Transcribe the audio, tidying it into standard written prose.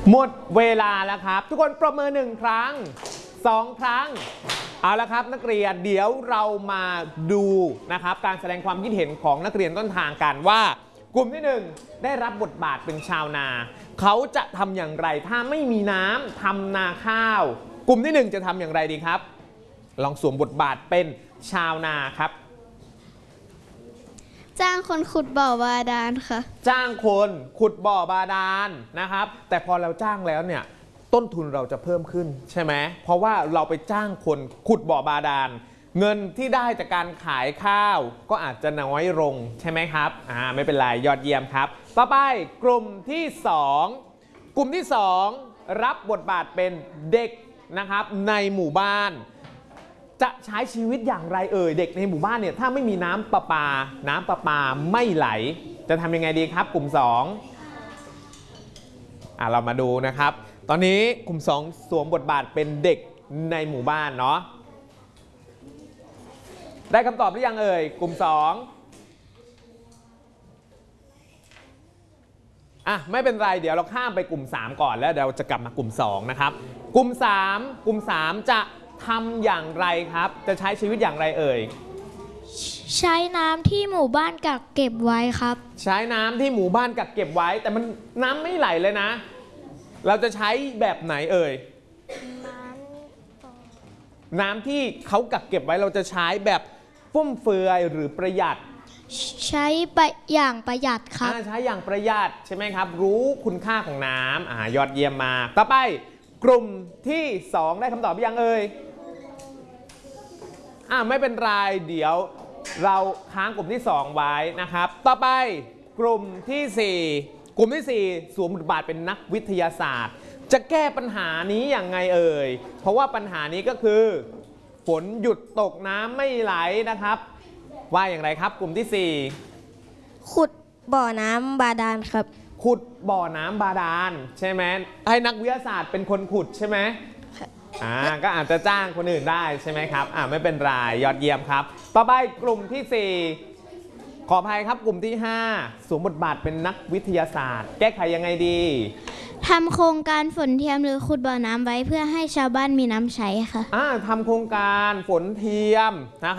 หมดเวลาแล้วครับทุกคนประเมิน1 ครั้ง 2 ครั้งเอาละครับนักเรียนเดี๋ยวเรามาดูนะครับการแสดงความคิดเห็นของนักเรียนต้นทางกันว่ากลุ่มที่1ได้รับบทบาทเป็นชาวนาเขาจะทำอย่างไรถ้าไม่มีน้ำทำนาข้าวกลุ่มที่1จะทำอย่างไรดีครับลองสวมบทบาทเป็นชาวนาครับจ้างคนขุดบ่อบาดาลค่ะจ้างคนขุดบ่อบาดาลนะครับแต่พอเราจ้างแล้วเนี่ยต้นทุนเราจะเพิ่มขึ้นใช่ไหมเพราะว่าเราไปจ้างคนขุดบ่อบาดาลเงินที่ได้จากการขายข้าวก็อาจจะน้อยลงใช่ไหมครับไม่เป็นไรยอดเยี่ยมครับต่อไปกลุ่มที่2กลุ่มที่2รับบทบาทเป็นเด็กนะครับในหมู่บ้านจะใช้ชีวิตอย่างไรเด็กในหมู่บ้านเนี่ยถ้าไม่มีน้ำประปาไม่ไหลจะทำยังไงดีครับกลุ่ม2เรามาดูนะครับตอนนี้กลุ่ม2สวมบทบาทเป็นเด็กในหมู่บ้านเนาะได้คำตอบหรือยังกลุ่ม2ไม่เป็นไรเดี๋ยวเราข้ามไปกลุ่ม3ก่อนแล้วเดี๋ยวจะกลับมากลุ่ม2นะครับกลุ่ม3จะทำอย่างไรครับจะใช้ชีวิตอย่างไรใช้น้ำที่หมู่บ้านกักเก็บไว้ครับใช้น้ำที่หมู่บ้านกักเก็บไว้แต่มันน้ำไม่ไหลเลยนะเราจะใช้แบบไหนน้ำที่เขากักเก็บไว้เราจะใช้แบบฟุ่มเฟือยหรือประหยัดใช้อย่างประหยัดครับใช้อย่างประหยัดใช่ไหมครับรู้คุณค่าของน้ำยอดเยี่ยมมากต่อไปกลุ่มที่2ได้คำตอบยังไม่เป็นไรเดี๋ยวเราค้างกลุ่มที่2ไว้นะครับต่อไปกลุ่มที่4สวมบทบาทเป็นนักวิทยาศาสตร์จะแก้ปัญหานี้อย่างไงเพราะว่าปัญหานี้ก็คือฝนหยุดตกน้ำไม่ไหลนะครับว่าอย่างไรครับกลุ่มที่4 ขุดบ่อน้ำบาดาลครับขุดบ่อน้ำบาดาลใช่ไหมให้นักวิทยาศาสตร์เป็นคนขุดใช่ไหมก็อาจจะจ้างคนอื่นได้ใช่ไหมครับไม่เป็นไรยอดเยี่ยมครับต่อไปกลุ่มที่4ขออภัยครับกลุ่มที่5สวมบทบาทเป็นนักวิทยาศาสตร์แก้ไขยังไงดีทำโครงการฝนเทียมหรือขุดบ่อน้ำไว้เพื่อให้ชาวบ้านมีน้ำใช้ค่ะทำโครงการฝนเทียมนะครับ